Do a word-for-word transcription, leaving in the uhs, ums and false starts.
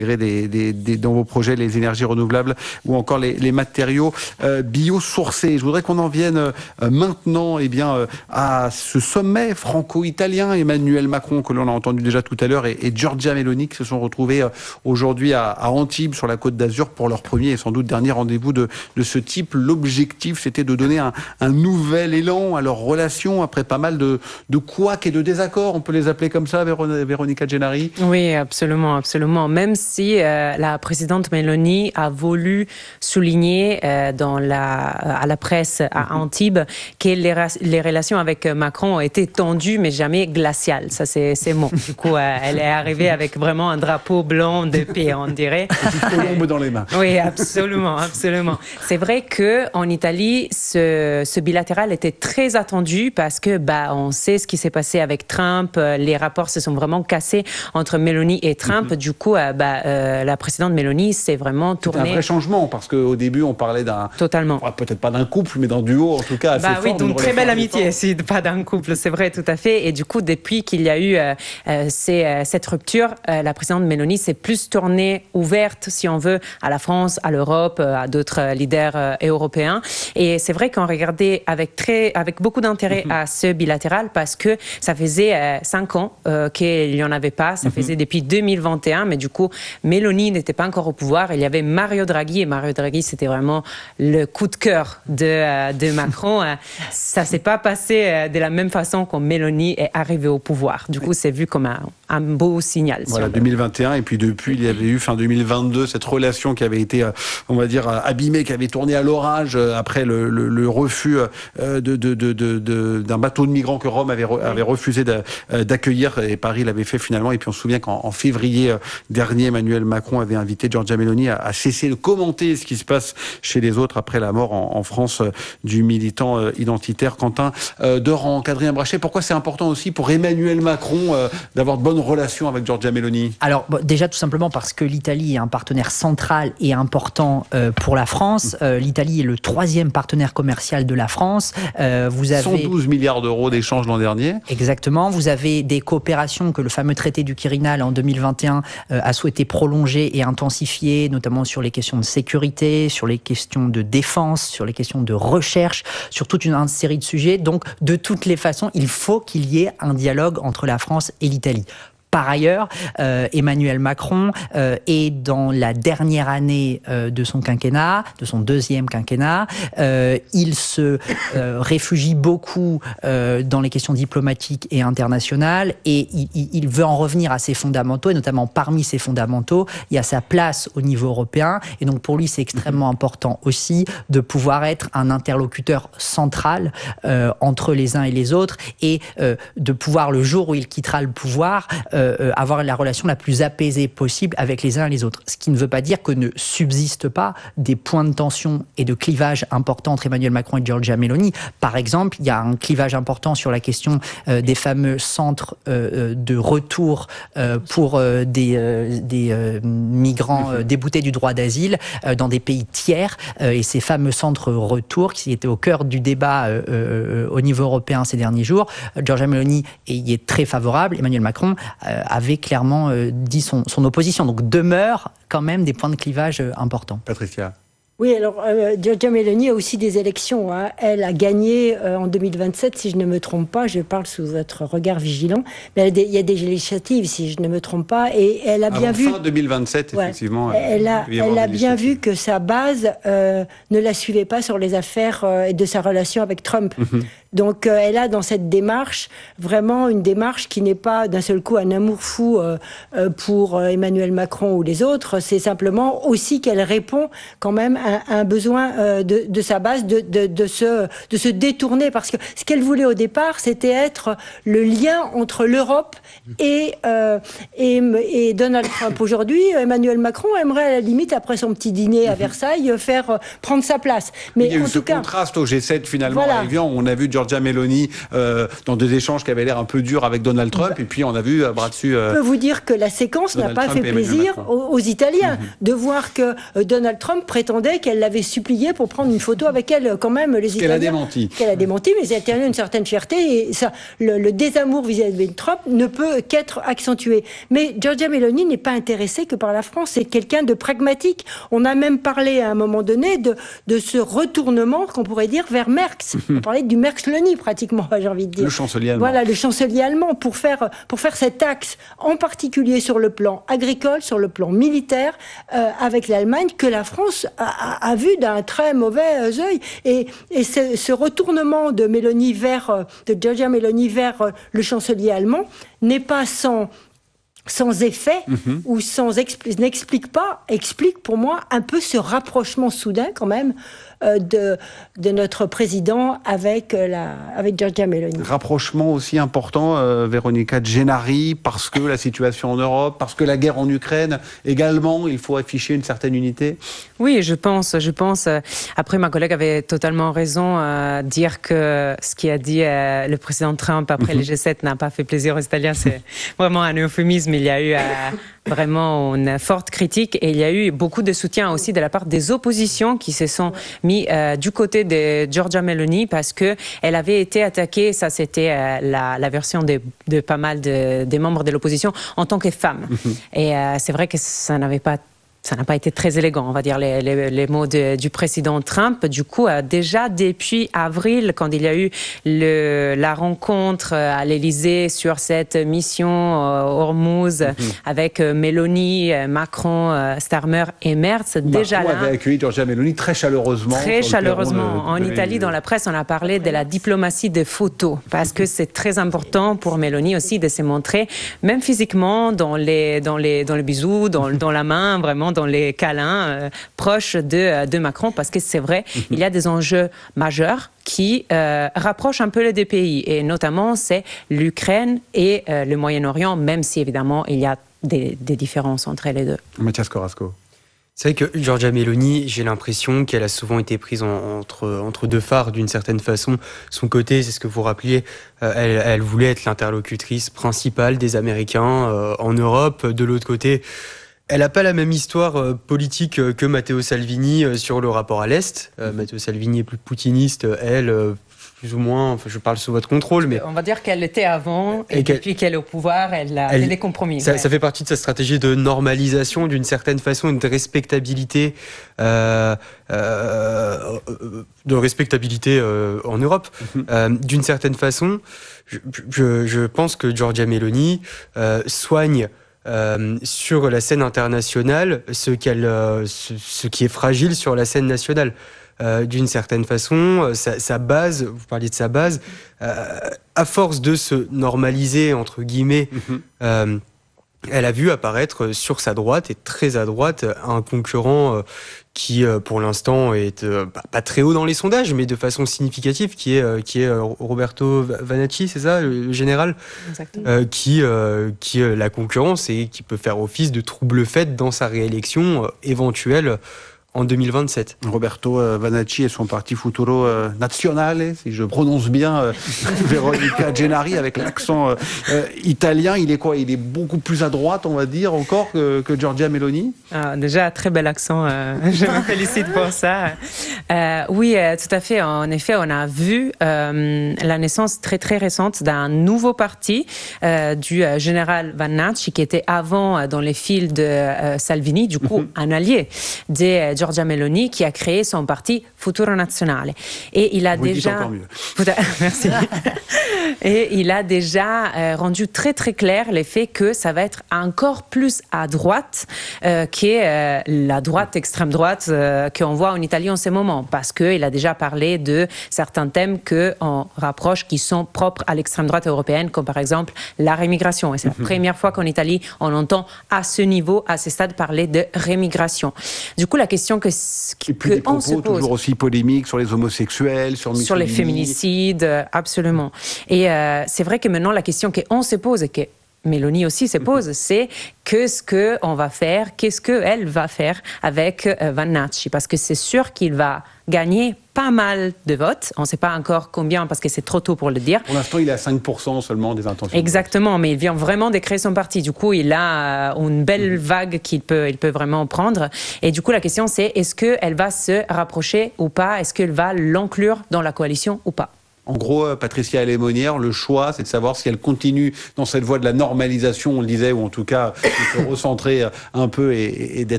Des, des, des, dans vos projets, les énergies renouvelables ou encore les, les matériaux euh, biosourcés. Je voudrais qu'on en vienne euh, maintenant eh bien, euh, à ce sommet franco-italien. Emmanuel Macron, que l'on a entendu déjà tout à l'heure, et, et Giorgia Meloni, qui se sont retrouvés euh, aujourd'hui à, à Antibes, sur la Côte d'Azur, pour leur premier et sans doute dernier rendez-vous de, de ce type. L'objectif, c'était de donner un, un nouvel élan à leurs relations après pas mal de, de couacs et de désaccords. On peut les appeler comme ça, Véron- Véronica Gennari? Oui, absolument, absolument. Même si euh, la présidente Meloni a voulu souligner euh, dans la, à la presse à Antibes que les, les relations avec Macron ont été tendues, mais jamais glaciales. Ça, c'est, c'est bon. Du coup, euh, elle est arrivée avec vraiment un drapeau blanc de paix, on dirait. Colombe dans les mains. Oui, absolument, absolument. C'est vrai que en Italie, ce, ce bilatéral était très attendu parce que, bah, on sait ce qui s'est passé avec Trump. Les rapports se sont vraiment cassés entre Meloni et Trump. Mm-hmm. Du coup, euh, bah, euh, la présidente Meloni s'est vraiment tournée. C'est un vrai changement parce qu'au début, on parlait d'un. Totalement. Peut-être pas d'un couple, mais d'un duo, en tout cas, assez bah, fort. Oui, d'une très belle amitié, si, pas d'un couple, c'est vrai, tout à fait. Et du coup, depuis qu'il y a eu euh, euh, ces, euh, cette rupture, euh, la présidente Meloni s'est plus tournée ouverte, si on veut, à la France, à l'Europe, euh, à d'autres euh, leaders euh, européens. Et c'est vrai qu'on regardait avec, très, avec beaucoup d'intérêt mm-hmm. à ce bilatéral parce que ça faisait euh, cinq ans euh, qu'il n'y en avait pas. Ça mm-hmm. faisait depuis deux mille vingt et un, mais du coup, Meloni n'était pas encore au pouvoir. Il y avait Mario Draghi, et Mario Draghi, c'était vraiment le coup de cœur de, euh, de Macron. Ça s'est pas passé euh, de la même façon quand Meloni est arrivée au pouvoir. Du coup, c'est vu comme un, un beau signal. Voilà, deux mille vingt et un, et puis depuis, il y avait eu fin deux mille vingt-deux cette relation qui avait été, euh, on va dire, abîmée, qui avait tourné à l'orage euh, après le, le, le refus euh, de, de, de, de, de, d'un bateau de migrants que Rome avait, re, avait refusé de, euh, d'accueillir, et Paris l'avait fait finalement. Et puis on se souvient qu'en en février dernier, Emmanuel Macron avait invité Giorgia Meloni à, à cesser de commenter ce qui se passe chez les autres après la mort en, en France euh, du militant euh, identitaire Quentin euh, Deurant. Adrien Brachet, pourquoi c'est important aussi pour Emmanuel Macron euh, d'avoir de bonnes relations avec Giorgia Meloni? Alors bon, déjà tout simplement parce que l'Italie est un partenaire central et important euh, pour la France. Euh, L'Italie est le troisième partenaire commercial de la France. Euh, vous avez cent douze milliards d'euros d'échanges l'an dernier. Exactement. Vous avez des coopérations que le fameux traité du Quirinal en deux mille vingt et un euh, a souhaité prolonger et intensifier, notamment sur les questions de sécurité, sur les questions de défense, sur les questions de recherche, sur toute une, une série de sujets. Donc, de toutes les façons, il faut qu'il y ait un dialogue entre la France et l'Italie. Par ailleurs, euh, Emmanuel Macron euh, est dans la dernière année euh, de son quinquennat, de son deuxième quinquennat. Euh, il se euh, réfugie beaucoup euh, dans les questions diplomatiques et internationales et il, il veut en revenir à ses fondamentaux, et notamment parmi ses fondamentaux, il y a sa place au niveau européen. Et donc pour lui, c'est extrêmement important aussi de pouvoir être un interlocuteur central euh, entre les uns et les autres et euh, de pouvoir, le jour où il quittera le pouvoir, euh, Euh, avoir la relation la plus apaisée possible avec les uns et les autres. Ce qui ne veut pas dire que ne subsistent pas des points de tension et de clivage importants entre Emmanuel Macron et Giorgia Meloni. Par exemple, il y a un clivage important sur la question euh, des fameux centres euh, de retour euh, pour euh, des, euh, des euh, migrants euh, déboutés du droit d'asile euh, dans des pays tiers. Euh, et ces fameux centres retour qui étaient au cœur du débat euh, euh, au niveau européen ces derniers jours. Euh, Giorgia Meloni y est très favorable. Emmanuel Macron euh, avait clairement euh, dit son, son opposition. Donc demeurent quand même des points de clivage euh, importants. Patricia. Oui, alors euh, Giorgia Meloni a aussi des élections. Hein. Elle a gagné euh, en deux mille vingt-sept, si je ne me trompe pas. Je parle sous votre regard vigilant. Mais il y a des législatives, si je ne me trompe pas. Et elle a Avant bien vu. Fin deux mille vingt-sept, ouais, effectivement. Elle a, elle a bien vu que sa base euh, ne la suivait pas sur les affaires euh, et de sa relation avec Trump. Mm-hmm. Donc euh, elle a dans cette démarche vraiment une démarche qui n'est pas d'un seul coup un amour fou euh, euh, pour euh, Emmanuel Macron ou les autres. C'est simplement aussi qu'elle répond quand même à, à un besoin euh, de, de sa base de, de, de, se, de se détourner. Parce que ce qu'elle voulait au départ, c'était être le lien entre l'Europe et, euh, et, et Donald Trump. Aujourd'hui, Emmanuel Macron aimerait à la limite, après son petit dîner à Versailles, faire euh, prendre sa place. Mais il y a eu ce cas, contraste au G sept finalement. Voilà. Arrivant, on a vu Giorgia Meloni euh, dans des échanges qui avaient l'air un peu durs avec Donald Trump, et puis on a vu euh, bras dessus. Euh, Je peux vous dire que la séquence n'a pas fait plaisir aux, aux Italiens mm-hmm. de voir que euh, Donald Trump prétendait qu'elle l'avait supplié pour prendre une photo avec elle. Quand même, les Italiens. Qu'elle a démenti. Qu'elle a démenti, mais les Italiens ont une certaine fierté, et ça, le, le désamour vis-à-vis de Trump ne peut qu'être accentué. Mais Giorgia Meloni n'est pas intéressée que par la France. C'est quelqu'un de pragmatique. On a même parlé à un moment donné de, de ce retournement qu'on pourrait dire vers Merx. Mm-hmm. On parlait du Merx-Loni pratiquement, j'ai envie de dire. Le chancelier allemand. Voilà, le chancelier allemand pour faire, pour faire cet axe, en particulier sur le plan agricole, sur le plan militaire, euh, avec l'Allemagne, que la France a, a, a vu d'un très mauvais œil. Et, et ce, ce retournement de Meloni vers, de Giorgia Meloni vers le chancelier allemand n'est pas sans sans effet mm-hmm. ou sans expli- n'explique pas, explique pour moi un peu ce rapprochement soudain quand même euh, de, de notre président avec, euh, la, avec Giorgia Meloni. Rapprochement aussi important, euh, Véronica Gennari, parce que la situation en Europe, parce que la guerre en Ukraine également, il faut afficher une certaine unité. Oui, je pense, je pense. Euh, après, ma collègue avait totalement raison euh, dire que ce qu'a dit euh, le président Trump après mm-hmm. les G sept n'a pas fait plaisir aux Italiens. C'est vraiment un euphémisme. Il y a eu euh, vraiment une forte critique, et il y a eu beaucoup de soutien aussi de la part des oppositions qui se sont mis euh, du côté de Giorgia Meloni, parce que elle avait été attaquée, ça c'était euh, la, la version de, de pas mal de, des membres de l'opposition, en tant que femme. Mm-hmm. Et euh, c'est vrai que ça n'avait pas Ça n'a pas été très élégant, on va dire, les, les, les mots de, du président Trump. Du coup, euh, déjà depuis avril, quand il y a eu le, la rencontre à l'Élysée sur cette mission euh, Hormuz mm-hmm. avec euh, Meloni, euh, Macron, euh, Starmer et Merz, Macron déjà là... Macron avait accueilli Giorgia Meloni très chaleureusement. Très chaleureusement. De, en de Italie, dans la presse, on a parlé de la diplomatie des photos, parce que c'est très important pour Meloni aussi de se montrer, même physiquement, dans les, dans les, dans les bisous, dans, dans la main, vraiment, dans les câlins euh, proches de, de Macron, parce que c'est vrai, mm-hmm. il y a des enjeux majeurs qui euh, rapprochent un peu les deux pays, et notamment c'est l'Ukraine et euh, le Moyen-Orient, même si évidemment il y a des, des différences entre les deux. Mathias Carrasco. C'est vrai que Giorgia Meloni, j'ai l'impression qu'elle a souvent été prise en, entre, entre deux phares d'une certaine façon. Son côté, c'est ce que vous rappeliez, euh, elle, elle voulait être l'interlocutrice principale des Américains euh, en Europe. De l'autre côté, elle n'a pas la même histoire euh, politique euh, que Matteo Salvini euh, sur le rapport à l'Est. Euh, Matteo Salvini est plus poutiniste, elle, euh, plus ou moins, enfin, je parle sous votre contrôle. Mais... On va dire qu'elle l'était avant, et, et depuis qu'elle est au pouvoir, elle a fait des compromis. Ça, ouais. ça fait partie de sa stratégie de normalisation, d'une certaine façon, et de respectabilité, euh, euh, de respectabilité euh, en Europe. Mm-hmm. Euh, d'une certaine façon, je, je, je pense que Giorgia Meloni euh, soigne Euh, sur la scène internationale ce, qu'elle, euh, ce, ce qui est fragile sur la scène nationale. Euh, d'une certaine façon, sa, sa base, vous parliez de sa base, euh, à force de se normaliser, entre guillemets, mm-hmm. euh, elle a vu apparaître sur sa droite, et très à droite, un concurrent euh, qui, euh, pour l'instant, est euh, bah, pas très haut dans les sondages, mais de façon significative, qui est, euh, qui est euh, Roberto Vanacci, c'est ça, le, le général, euh, qui, euh, qui euh, la concurrence et qui peut faire office de trouble-fête dans sa réélection euh, éventuelle en deux mille vingt-sept. Roberto euh, Vanacci et son parti Futuro euh, Nazionale, si je prononce bien, euh, Véronica Gennari, avec l'accent euh, euh, italien, il est quoi? Il est beaucoup plus à droite, on va dire, encore que, que Giorgia Meloni? Ah, déjà, très bel accent, euh, je me félicite pour ça. Euh, oui, euh, tout à fait. En effet, on a vu euh, la naissance très très récente d'un nouveau parti euh, du euh, général Vanacci, qui était avant euh, dans les fils de euh, Salvini, du coup, un allié des euh, Giorgia Meloni, qui a créé son parti Futuro Nazionale. Et il a Vous déjà... le dites encore mieux. Merci. Et il a déjà euh, rendu très très clair l'effet que ça va être encore plus à droite euh, qu'est euh, la droite, extrême droite euh, qu'on voit en Italie en ce moment. Parce qu'il a déjà parlé de certains thèmes qu'on rapproche, qui sont propres à l'extrême droite européenne, comme par exemple la rémigration. Et c'est la première fois qu'en Italie, on entend à ce niveau, à ce stade, parler de rémigration. Du coup, la question que, que Et puis des on se propos pose, toujours aussi polémiques sur les homosexuels, sur, sur les féminicides, absolument. Et euh, c'est vrai que maintenant, la question qu'on se pose, et que Mélanie aussi se pose, c'est qu'est-ce qu'on va faire, qu'est-ce qu'elle va faire avec euh, Vannachi, parce que c'est sûr qu'il va gagner pas mal de votes. On ne sait pas encore combien, parce que c'est trop tôt pour le dire. Pour l'instant, il est à cinq pour cent seulement des intentions. Exactement, mais il vient vraiment de créer son parti. Du coup, il a une belle vague qu'il peut, il peut vraiment prendre. Et du coup, la question, c'est est-ce qu'elle va se rapprocher ou pas? Est-ce qu'elle va l'inclure dans la coalition ou pas? En gros, Patricia Alémonière, le choix, c'est de savoir si elle continue dans cette voie de la normalisation, on le disait, ou en tout cas de se recentrer un peu et, et d'être